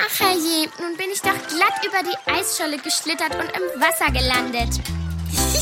Ach herrje, nun bin ich doch glatt über die Eisscholle geschlittert und im Wasser gelandet.